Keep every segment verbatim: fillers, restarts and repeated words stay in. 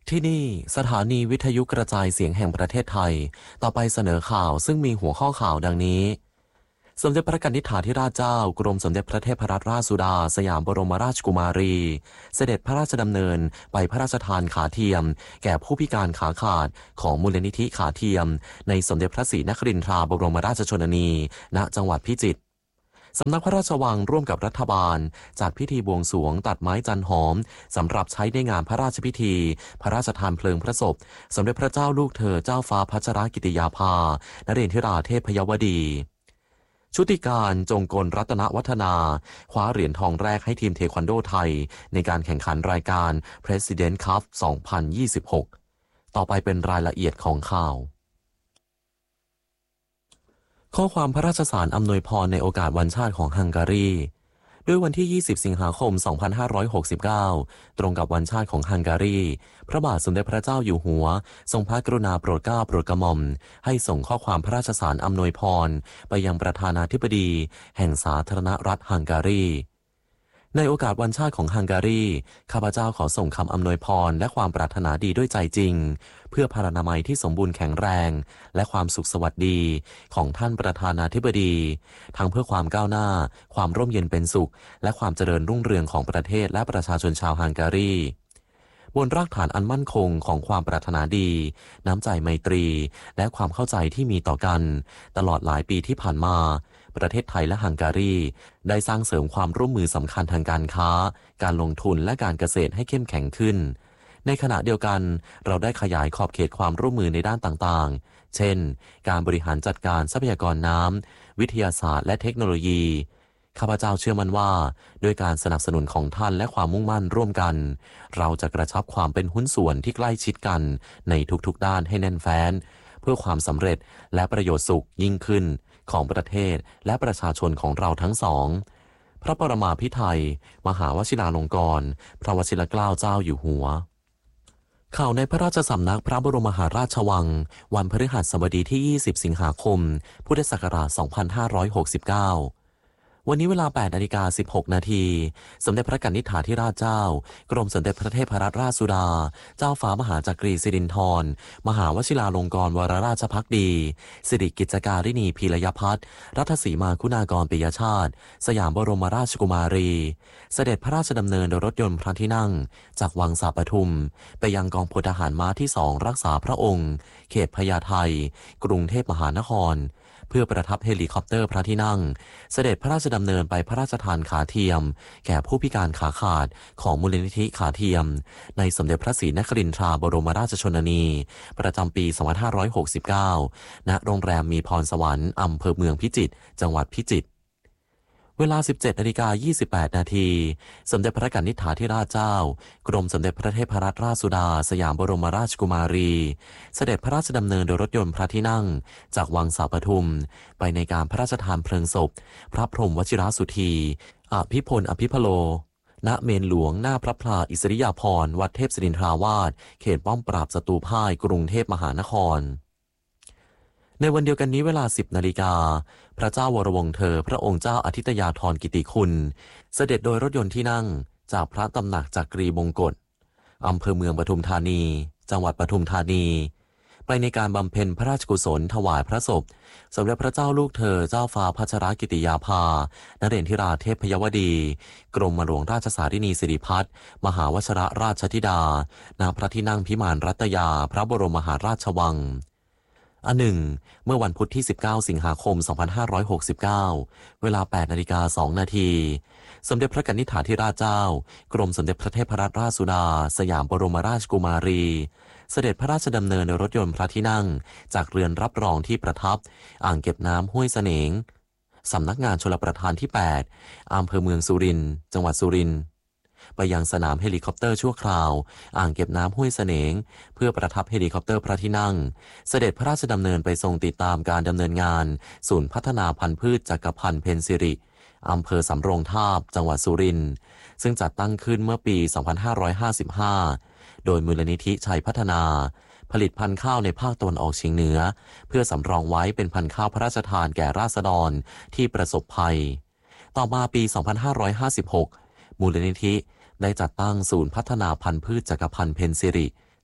ที่นี่สถานีวิทยุกระจายเสียงแห่งประเทศไทยต่อไปเสนอข่าวซึ่งมีหัวข้อข่าวดังนี้สมเด็จพระกนิษฐาธิราชเจ้ากรมสมเด็จพระเทพรัตนราชสุดาสยามบรมราชกุมารีเสด็จพระราชดำเนินไปพระราชทานขาเทียมแก่ผู้พิการขาขาดของมูลนิธิขาเทียมในสมเด็จพระศรีนครินทราบรมราชชนนีณจังหวัดพิจิตรสำนักพระราชวังร่วมกับรัฐบาลจัดพิธีบวงสรวงตัดไม้จันหอมสำหรับใช้ในงานพระราชพิธีพระราชทานเพลิงพระศพสมเด็จพระเจ้าลูกเธอเจ้าฟ้าพัชรกิติยาภานเรนทิราเทพยวดีชุติการจงกลรัตนวัฒนาคว้าเหรียญทองแรกให้ทีมเทควันโดไทยในการแข่งขันรายการ President Cup สองพันยี่สิบหก ต่อไปเป็นรายละเอียดของข่าวข้อความพระราชสารอำนวยพรในโอกาสวันชาติของฮังการีด้วยวันที่ยี่สิบสิงหาคมสองพันห้าร้อยหกสิบเก้าตรงกับวันชาติของฮังการีพระบาทสมเด็จพระเจ้าอยู่หัวทรงพระกรุณาโปรดเกล้าโปรดกระหม่อมให้ส่งข้อความพระราชสารอำนวยพรไปยังประธานาธิบดีแห่งสาธารณรัฐฮังการีในโอกาสวันชาติของฮังการีข้าพเจ้าขอส่งคำอำนวยพรและความปรารถนาดีด้วยใจจริงเพื่อพลานามัยที่สมบูรณ์แข็งแรงและความสุขสวัสดีของท่านประธานาธิบดีทั้งเพื่อความก้าวหน้าความร่มเย็นเป็นสุขและความเจริญรุ่งเรืองของประเทศและประชาชนชาวฮังการีบนรากฐานอันมั่นคงของความปรารถนาดีน้ำใจไมตรีและความเข้าใจที่มีต่อกันตลอดหลายปีที่ผ่านมาประเทศไทยและฮังการีได้สร้างเสริมความร่วมมือสำคัญทางการค้าการลงทุนและการเกษตรให้เข้มแข็งขึ้นในขณะเดียวกันเราได้ขยายขอบเขตความร่วมมือในด้านต่างๆเช่นการบริหารจัดการทรัพยากรน้ำวิทยาศาสตร์และเทคโนโลยีข้าพเจ้าเชื่อมั่นว่าด้วยการสนับสนุนของท่านและความมุ่งมั่นร่วมกันเราจะกระชับความเป็นหุ้นส่วนที่ใกล้ชิดกันในทุกๆด้านให้แน่นแฟ้นเพื่อความสำเร็จและประโยชน์สุขยิ่งขึ้นของประเทศและประชาชนของเราทั้งสองพระปรมาภิไธยมหาวชิราลงกรณ์พระวชิรเกล้าเจ้าอยู่หัวข่าวในพระราชสำนักพระบรมมหาราชวังวันพฤหัสบดีที่ยี่สิบสิงหาคมพุทธศักราชสองพันห้าร้อยหกสิบเก้าวันนี้เวลา แปดนาฬิกาสิบหกนาทีสมเด็จพระกนิษฐาธิราชเจ้ากรมสมเด็จพระเทพรัตนราชสุดาเจ้าฟ้ามหาจักรีสิรินธรมหาวชิราลงกรณ์วรราชภักดีสิริกิจการินีพีรยพัฒน์รัตสีมาคุณากรปิยชาติสยามบรมราชกุมารีเสด็จพระราชดำเนินโดยรถยนต์พระที่นั่งจากวังสาปทุมไปยังกองพลทหารม้าที่สองรักษาพระองค์เขตพญาไทกรุงเทพมหานครเพื่อประทับเฮลิคอปเตอร์พระที่นั่งเสด็จพระราชดำเนินไปพระราชทานขาเทียมแก่ผู้พิการขาขาดของมูลนิธิขาเทียมในสมเด็จพระศรีนครินทราบรมราชชนนีประจำปีสองพันห้าร้อยหกสิบเก้าณโรงแรมมีพรสวรรค์อำเภอเมืองพิจิตรจังหวัดพิจิตรเวลา สิบเจ็ดนาฬิกายี่สิบแปดนาทีสมเด็จพระกนิษฐาธิราชเจ้ากรมสมเด็จพระเทพรัตนราชสุดาสยามบรมราชกุมารีเสด็จพระราชดำเนินโดยรถยนต์พระที่นั่งจากวังสาปทุมไปในการพระราชทานเพลิงศพพระพรหมวชิรสุธีอภิพลอภิพโลณเมนหลวงหน้าพระพลาอิสริยาภรณ์วัดเทพศิรินทราวาสเขตป้อมปราบศัตรูพ่ายกรุงเทพมหานครในวันเดียวกันนี้เวลา สิบนาฬิกาพระเจ้าวรวงศ์เธอพระองค์เจ้าอธิตยาธรกิติคุณเสด็จโดยรถยนต์ที่นั่งจากพระตำหนักจักรีมงกฎอำเภอเมืองปทุมธานีจังหวัดปทุมธานีไปในการบำเพ็ญพระราชกุศลถวายพระศพสมเด็จพระเจ้าลูกเธอเจ้าฟ้าพัชรกิติยาภานเรนทิราเทพยวดีกรมหลวงราชสารินีสิริพัฒน์มหาวชรราชธิดาณพระที่นั่งพิมานรัตยาพระบรมมหาราชวังอันหนึ่งเมื่อวันพุธที่สิบเก้าสิงหาคมสองพันห้าร้อยหกสิบเก้าเวลา แปดนาฬิกาสองนาทีสมเด็จพระกนิษฐาธิราชเจ้ากรมสมเด็จพระเทพรัตนราชสุดาสยามบรมราชกุมารีเสด็จพระราชดำเนินโดยรถยนต์พระที่นั่งจากเรือนรับรองที่ประทับอ่างเก็บน้ำห้วยเสนงสำนักงานชลประทานที่แปดอำเภอเมืองสุรินทร์จังหวัดสุรินทร์ไปยังสนามเฮลิคอปเตอร์ชั่วคราวอ่างเก็บน้ำห้วยเสนงเพื่อประทับเฮลิคอปเตอร์พระที่นั่งเสด็จพระราชดำเนินไปทรงติดตามการดำเนินงานศูนย์พัฒนาพันธุ์พืชจักรพันธ์เพนซิริอำเภอสำโรงทาบจังหวัดสุรินทร์ซึ่งจัดตั้งขึ้นเมื่อปีสองพันห้าร้อยห้าสิบห้าโดยมูลนิธิชัยพัฒนาผลิตพันธุ์ข้าวในภาคตะวันออกเฉียงเหนือเพื่อสำรองไว้เป็นพันธุ์ข้าวพระราชทานแก่ราษฎรที่ประสบภัยต่อมาปีสองพันห้าร้อยห้าสิบหกมูลนิธิได้จัดตั้งศูนย์พัฒนาพันธุ์พืชจักรพันธ์เพนซิริ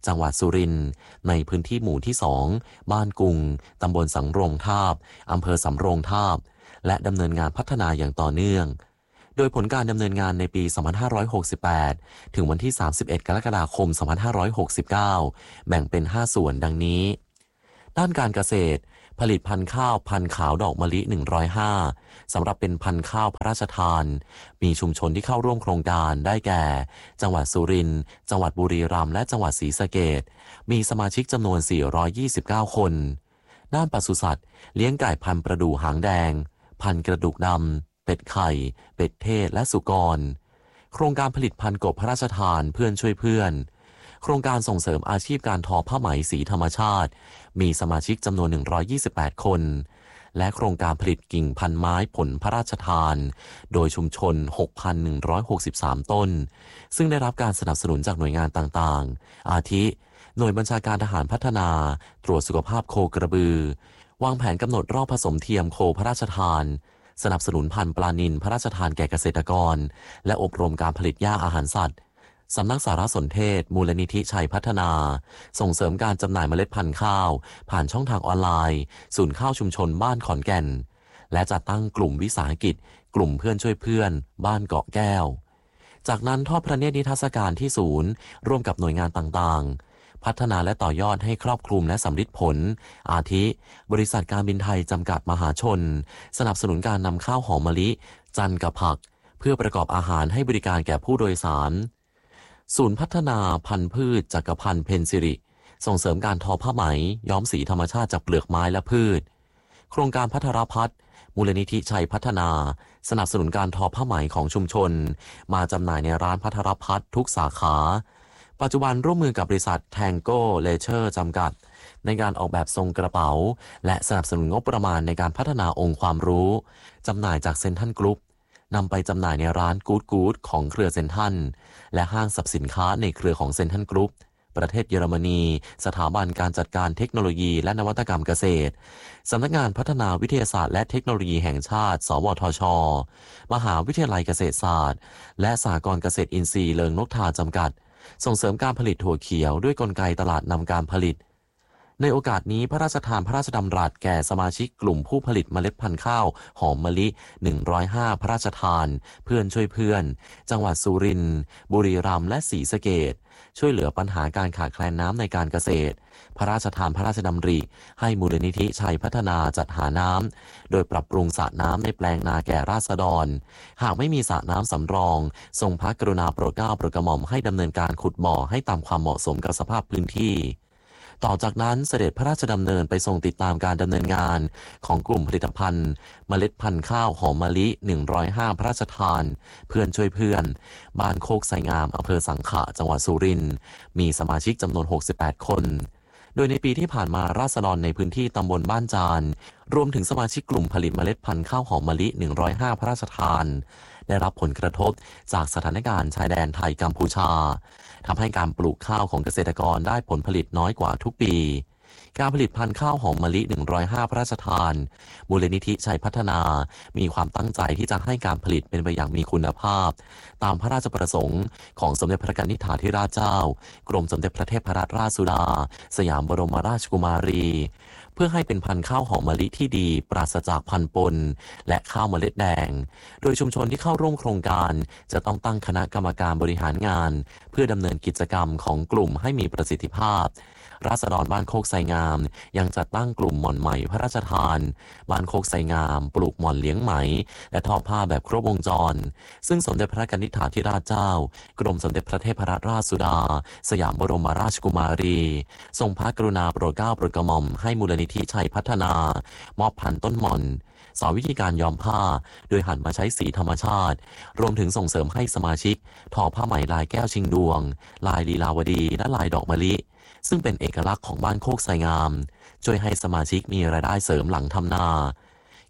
จังหวัดสุรินทร์ในพื้นที่หมู่ที่สองบ้านกุงตำบลสังโรงทาบอำเภอสำโรงทาบและดำเนินงานพัฒนาอย่างต่อเนื่องโดยผลการดำเนินงานในปี สองพันห้าร้อยหกสิบแปด ถึงวันที่ สามสิบเอ็ด กรกฎาคม สองพันห้าร้อยหกสิบเก้า แบ่งเป็น ห้า ส่วนดังนี้ด้านการเกษตรผลิตพันธุ์ข้าวพันธุ์ขาวดอกมะลิหนึ่งร้อยห้าสำหรับเป็นพันธุ์ข้าวพระราชทานมีชุมชนที่เข้าร่วมโครงการได้แก่จังหวัดสุรินทร์จังหวัดบุรีรัมย์และจังหวัดศรีสะเกษมีสมาชิกจำนวนสี่ร้อยยี่สิบเก้าคนด้านปศุสัตว์เลี้ยงไก่พันธุ์ประดู่หางแดงพันธุ์กระดูกดำเป็ดไข่เป็ดเทศและสุกรโครงการผลิตพันธุ์กบพระราชทานเพื่อนช่วยเพื่อนโครงการส่งเสริมอาชีพการทอผ้าไหมสีธรรมชาติมีสมาชิกจำนวนหนึ่งร้อยยี่สิบแปดคนและโครงการผลิตกิ่งพันไม้ผลพระราชทานโดยชุมชน หกพันหนึ่งร้อยหกสิบสาม ต้นซึ่งได้รับการสนับสนุนจากหน่วยงานต่างๆอาทิหน่วยบัญชาการทหารพัฒนาตรวจสุขภาพโคกระบือวางแผนกำหนดรอบผสมเทียมโคพระราชทานสนับสนุนพันธุ์ปลานิลพระราชทานแก่เกษตรกรและอบรมการผลิตหญ้าอาหารสัตว์สำนักสารสนเทศมูลนิธิชัยพัฒนาส่งเสริมการจำหน่ายเมล็ดพันธุ์ข้าวผ่านช่องทางออนไลน์ศูนย์ข้าวชุมชนบ้านขอนแก่นและจัดตั้งกลุ่มวิสาหกิจกลุ่มเพื่อนช่วยเพื่อนบ้านเกาะแก้วจากนั้นทอดพระเนตรนิทรรศการที่ศูนย์ร่วมกับหน่วยงานต่างๆพัฒนาและต่อยอดให้ครอบคลุมและสำลิดผลอาทิบริษัทการบินไทยจำกัดมหาชนสนับสนุนการนำข้าวหอมมะลิจันทร์กับผักเพื่อประกอบอาหารให้บริการแก่ผู้โดยสารศูนย์พัฒนาพันธุ์พืชจักรพันธ์เพนซิริส่งเสริมการทอผ้าไหมย้อมสีธรรมชาติจากเปลือกไม้และพืชโครงการพัทรพัฒน์มูลนิธิชัยพัฒนาสนับสนุนการทอผ้าไหมของชุมชนมาจำหน่ายในร้านพัทรพัฒน์ทุกสาขาปัจจุบันร่วมมือกับบริษัทแทงโก้เลเชอร์จำกัดในการออกแบบทรงกระเป๋าและสนับสนุนงบประมาณในการพัฒนาองค์ความรู้จำหน่ายจากเซ็นทรัลกรุ๊ปนำไปจำหน่ายในร้านกู๊ดกู๊ดของเครือเซ็นทรัลและห้างสรรพสินค้าในเครือของเซ็นทรัลกรุ๊ปประเทศเยอรมนีสถาบันการจัดการเทคโนโลยีและนวัตกรรมเกษตรสำนักงานพัฒนาวิทยาศาสตร์และเทคโนโลยีแห่งชาติสวทช.มหาวิทยาลัยเกษตรศาสตร์และสหกรณ์เกษตรอินทรีย์เลิงนกทาจำกัดส่งเสริมการผลิตถั่วเขียวด้วยกลไกตลาดนำการผลิตในโอกาสนี้พระราชทานพระราชดำรัสแก่สมาชิกกลุ่มผู้ผลิตเมล็ดพันธุ์ข้าวหอมมะลิหนึ่งร้อยห้าพระราชทานเพื่อนช่วยเพื่อนจังหวัดสุรินทร์บุรีรัมย์และศรีสะเกษช่วยเหลือปัญหาการขาดแคลนน้ำในการเกษตรพระราชทานพระราชดำริให้มูลนิธิชัยพัฒนาจัดหาน้ำโดยปรับปรุงสระน้ำในแปลงนาแก่ราษฎรหากไม่มีสระน้ำสำรองทรงพระกรุณาโปรดเกล้าโปรดกระหม่อมให้ดำเนินการขุดบ่อให้ตามความเหมาะสมกับสภาพพื้นที่ต่อจากนั้นเสด็จพระราชดำเนินไปทรงติดตามการดำเนินงานของกลุ่มผลิตภัณฑ์เมล็ดพันธุ์ข้าวหอมมะลิหนึ่งร้อยห้าพระราชทานเพื่อนช่วยเพื่อนบ้านโคกไสงามอำเภอสังขะจังหวัดสุรินทร์มีสมาชิกจำนวนหกสิบแปดคนโดยในปีที่ผ่านมาราษฎรในพื้นที่ตำบลบ้านจานรวมถึงสมาชิกกลุ่มผลิตเมล็ดพันธุ์ข้าวหอมมะลิหนึ่งร้อยห้าพระราชทานได้รับผลกระทบจากสถานการณ์ชายแดนไทยกัมพูชาทำให้การปลูกข้าวของเกษตรกรได้ผลผลิตน้อยกว่าทุกปีการผลิตพันธุ์ข้าวหอมมะลิหนึ่งร้อยห้าพระราชทานมูลนิธิชัยพัฒนามีความตั้งใจที่จะให้การผลิตเป็นไปอย่างมีคุณภาพตามพระราชประสงค์ของสมเด็จพระกนิษฐาธิราชเจ้ากรมสมเด็จพระเทพรัตนราชสุดาสยามบรมราชกุมารีเพื่อให้เป็นพันธุ์ข้าวหอมมะลิที่ดีปราศจากพันธุ์ปนและข้าวเมล็ดแดงโดยชุมชนที่เข้าร่วมโครงการจะต้องตั้งคณะกรรมการบริหารงานเพื่อดำเนินกิจกรรมของกลุ่มให้มีประสิทธิภาพราษฎรบ้านโคกไสงามยังจัดตั้งกลุ่มหม่อนไหมพระราชทานบ้านโคกไสงามปลูกหม่อนเลี้ยงไหมและทอผ้าแบบครบวงจรซึ่งสมเด็จพระกนิษฐาธิราชเจ้ากรมสมเด็จพระเทพรัตนราชสุดาสยามบรมราชกุมารีทรงพระกรุณาโปรดเกล้าโปรดกระหม่อมให้มูลนิธิชัยพัฒนามอบพันธุ์ต้นหม่อนสอนวิธีการย้อมผ้าโดยหันมาใช้สีธรรมชาติรวมถึงส่งเสริมให้สมาชิกทอผ้าไหมลายแก้วชิงดวงลายลีลาวดีและลายดอกมะลิซึ่งเป็นเอกลักษณ์ของบ้านโคกไสงามช่วยให้สมาชิกมีรายได้เสริมหลังทำนา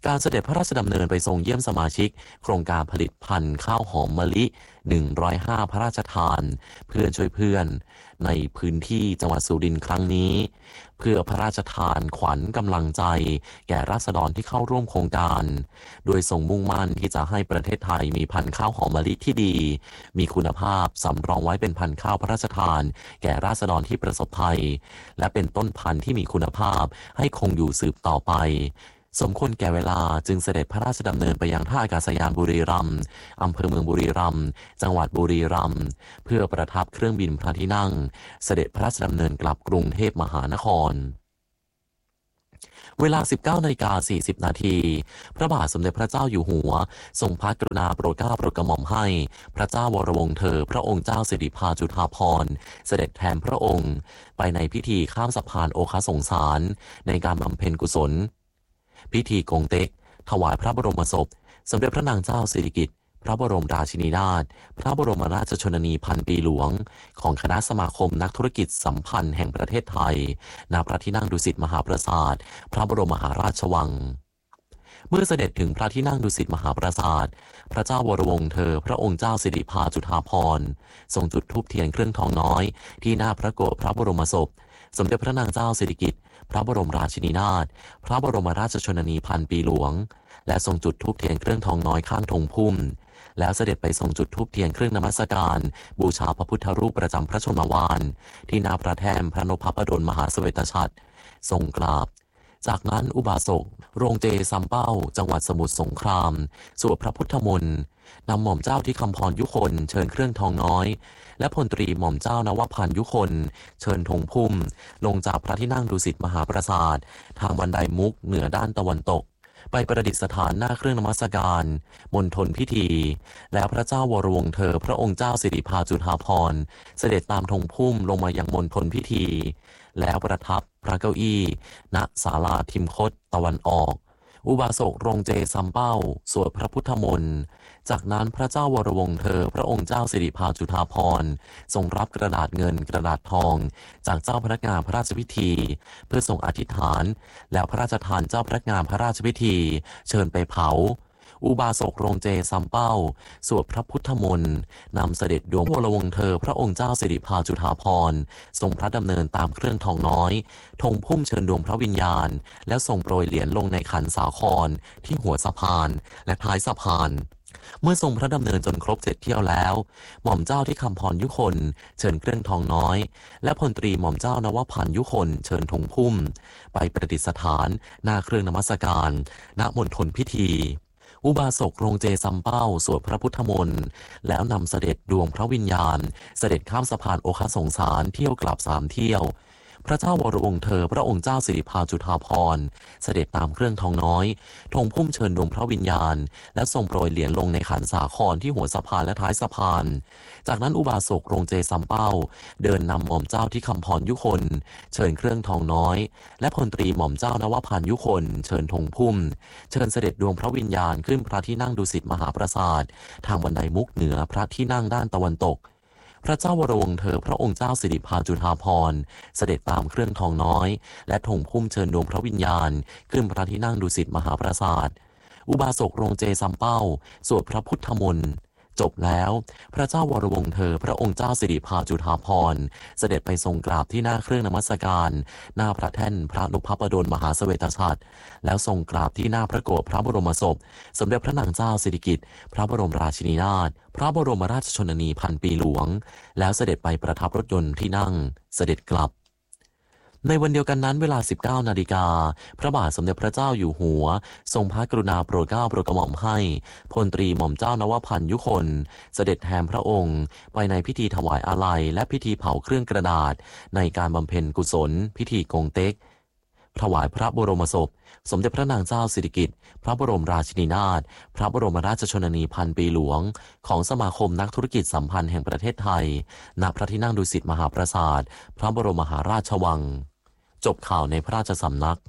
การเสด็จพระราชดำเนินไปทรงเยี่ยมสมาชิกโครงการผลิตพันธุ์ข้าวหอมมะลิหนึ่งร้อยห้าพระราชทานเพื่อนช่วยเพื่อนในพื้นที่จังหวัดสุรินทร์ครั้งนี้เพื่อพระราชทานขวัญกำลังใจแก่ราษฎรที่เข้าร่วมโครงการโดยทรงมุ่งมั่นที่จะให้ประเทศไทยมีพันธุ์ข้าวหอมมะลิที่ดีมีคุณภาพสำรองไว้เป็นพันธุ์ข้าวพระราชทานแก่ราษฎรที่ประสบภัยและเป็นต้นพันธุ์ที่มีคุณภาพให้คงอยู่สืบต่อไปสมควรแก่เวลาจึงเสด็จพระราชดำเนินไปยังท่าอากาศยานบุรีรัมย์อำเภอเมืองบุรีรัมย์จังหวัดบุรีรัมย์เพื่อประทับเครื่องบินพระที่นั่งเสด็จพระราชดำเนินกลับกรุงเทพมหานครเวลา สิบเก้านาฬิกาสี่สิบนาทีพระบาทสมเด็จพระเจ้าอยู่หัวทรงพระกรุณาโปรดเกล้าโปรดกระหม่อมให้พระเจ้าวรวงศ์เธอพระองค์เจ้าสิริภาจุฑาภรณ์เสด็จแทนพระองค์ไปในพิธีข้ามสะพานโอคสงสารในการบำเพ็ญกุศลพิธีกงเต็กถวายพระบรมศพสมเด็จพระนางเจ้าสิริกิติ์พระบรมราชินีนาถพระบรมราชชนนีพันปีหลวงของคณะสมาคมนักธุรกิจสัมพันธ์แห่งประเทศไทยณพระที่นั่งดุสิตมหาปราสาทพระบรมมหาราชวังเมื่อเสด็จถึงพระที่นั่งดุสิตมหาปราสาทพระเจ้าวรวงศ์เธอพระองค์เจ้าสิริภาจุฑาภรณ์ทรงจุดธูปเทียนเครื่องทองน้อยที่หน้าพระโกศพระบรมศพสมเด็จพระนางเจ้าสิริกิติ์พระบรมราชินีนาถพระบรมราชชนนีพันปีหลวงและทรงจุดธูปเทียนเครื่องทองน้อยข้างธงพุ่มแล้วเสด็จไปทรงจุดธูปเทียนเครื่องนมัสการบูชาพระพุทธรูปประจำพระชนมวาลที่หน้าพระแท่นพระนพพดลมหาเสวตฉัตรทรงกราบจากนั้นอุบาสกโรงเจซัมเป้าจังหวัดสมุทรสงครามสวดพระพุทธมนต์นำหม่อมเจ้าที่คำพรยุคนเชิญเครื่องทองน้อยและพลตรีหม่อมเจ้านวพันธ์ยุคนเชิญธงพุ่มลงจากพระที่นั่งดุสิตมหาปราสาททางบันไดมุกเหนือด้านตะวันตกไปประดิษฐานหน้าเครื่องนมัสการมณฑลพิธีแล้วพระเจ้าวรวงศ์เธอพระองค์เจ้าสิริภาจุฑาภรณ์เสด็จตามธงพุ่มลงมายังมณฑลพิธีแล้วประทับพระเก้าอี้ณศาลาทิมคตตะวันออกอุบาสกโรงเจซัมเป้าสวดพระพุทธมนต์จากนั้นพระเจ้าวรวงศ์เธอพระองค์เจ้าสิริภาจุฑาภรณ์ทรงรับกระดาษเงินกระดาษทองจากเจ้าพนักงานพระราชพิธีเพื่อทรงอธิษฐานแล้วพระราชทานเจ้าพนักงานพระราชพิธีเชิญไปเผาอุบาสกโรงเจซัมเป้าสวดพระพุทธมนต์นำเสด็จดวงวรวงศ์เธอพระองค์เจ้าสิริภาจุฑาภรณ์ทรงพระดำเนินตามเครื่องทองน้อยธงพุ่มเชิญดวงพระวิญญาณแล้วทรงโปรยเหรียญลงในขันสาครที่หัวสะพานและท้ายสะพานเมื่อทรงพระดำเนินจนครบเจ็ดเที่ยวแล้วหม่อมเจ้าที่คำพรยุคนเชิญเครื่องทองน้อยและพลตรีหม่อมเจ้านวพันธ์ยุคนเชิญธงพุ่มไปประดิษฐานหน้าเครื่องนมัสการณมณฑลพิธีอุบาสกโรงเจซัมเป้าสวดพระพุทธมนต์แล้วนำเสด็จดวงพระวิญญาณเสด็จข้ามสะพานโอคสงสารเที่ยวกลับสามเที่ยวพระเจ้าวรวงศ์เธอพระองค์เจ้าสิริภาจุฑาภรณ์เสด็จตามเครื่องทองน้อยธงพุ่มเชิญดวงพระวิญญาณและทรงโปรยเหรียญลงในขันสาครที่หัวสะพานและท้ายสะพานจากนั้นอุบาสกโรงเจซัมเป้าเดินนำหม่อมเจ้าที่คำพรยุคนเชิญเครื่องทองน้อยและพลตรีหม่อมเจ้านวพันธ์ยุคนเชิญธงพุ่มเชิญเสด็จดวงพระวิญญาณขึ้นพระที่นั่งดุสิตมหาปราสาททางบันไดมุกเหนือพระที่นั่งด้านตะวันตกพระเจ้าวรวงศ์เธอพระองค์เจ้าสิริภาจุฑาภรณ์เสด็จตามเครื่องทองน้อยและธงพุ่มเชิญดวงพระวิญญาณขึ้นพระที่นั่งดุสิตมหาปราสาทอุบาสกโรงเจซัมเป้าสวดพระพุทธมนต์จบแล้วพระเจ้าวรวงศ์เธอพระองค์เจ้าสิริภาจุฑาภรณ์เสด็จไปทรงกราบที่หน้าเครื่องนมัสการหน้าพระแท่นพระนพพดลมหาเสวตฉัตรแล้วทรงกราบที่หน้าพระโกศพระบรมศพสมเด็จพระนางเจ้าสิริกิติ์พระบรมราชินีนาถพระบรมราชชนนีพันปีหลวงแล้วเสด็จไปประทับรถยนต์ที่นั่งเสด็จกลับในวันเดียวกันนั้นเวลา สิบเก้านาฬิกาพระบาทสมเด็จพระเจ้าอยู่หัวทรงพระกรุณาโปรดเกล้าโปรดกระหม่อมให้พลตรีหม่อมเจ้านวพันธ์ยุคนเสด็จแทนพระองค์ไปในพิธีถวายอาลัยและพิธีเผาเครื่องกระดาษในการบำเพ็ญกุศลพิธีกงเต็กถวายพระบรมศพสมเด็จพระนางเจ้าสิริกิติ์พระบรมราชินีนาถพระบรมราชชนนีพันปีหลวงของสมาคมนักธุรกิจสัมพันธ์แห่งประเทศไทยณพระที่นั่งดุสิตมหาปราสาทพระบรมมหาราชวังจบข่าวในพระราชสำนัก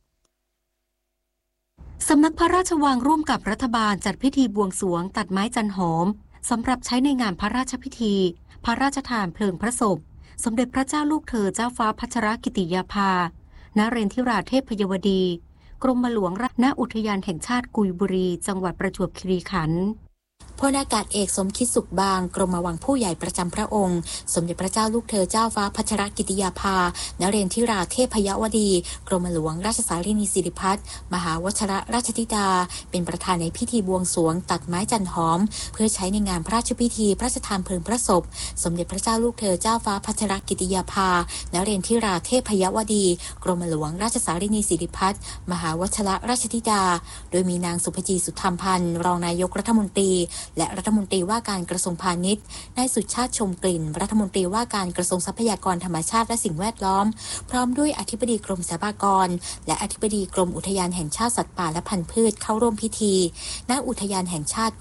สำนักพระราชวังร่วมกับรัฐบาลจัดพิธีบวงสรวงตัดไม้จันหอมสำหรับใช้ในงานพระราชพิธีพระราชทานเพลิงพระศพสมเด็จพระเจ้าลูกเธอเจ้าฟ้าพัชรกิติยาภานเรนทิราเทพยวดีกรมหลวงณอุทยานแห่งชาติกุยบุรีจังหวัดประจวบคีรีขันธ์พลอากาศเอกสมคิดสุขบางกรมวังผู้ใหญ่ประจำพระองค์สมเด็จพระเจ้าลูกเธอเจ้าฟ้าพัชรกิติยาภานเรนทิราเทพยวดีกรมหลวงราชสารินีสิริพัฒน์มหาวชิรราชธิดาเป็นประธานในพิธีบวงสรวงตัดไม้จันหอมเพื่อใช้ในงานพระราชพิธีพระราชทานเพลิงพระศพสมเด็จพระเจ้าลูกเธอเจ้าฟ้าพัชรกิติยาภานเรนทิราเทพยวดีกรมหลวงราชสารินีสิริพัฒน์มหาวชิรราชธิดาโดยมีนางสุภจีสุธรรมพันธ์รองนายกรัฐมนตรีและรัฐมนตรีว่าการกระทรวงพาณิชย์นายสุชาติชมกลิ่นรัฐมนตรีว่าการกระทรวงทรัพยากรธรรมชาติและสิ่งแวดล้อมพร้อมด้วยอธิบดีกรมสรรพากรและอธิบดีกรมอุทยานแห่งชาติสัตว์ป่าและพันธุ์พืชเข้าร่วมพิธีณอุทยานแห่งชาติ